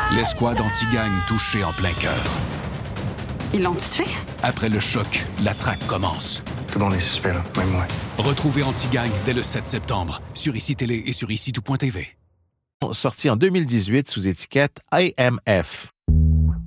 L'escouade anti-gang touchée en plein cœur. Ils l'ont tué? Après le choc, la traque commence. Tout le monde est suspect, là, même moi. Retrouvez Anti-Gang dès le 7 septembre sur ICI Télé et sur ICI Tout.tv. Sorti en 2018 sous étiquette IMF.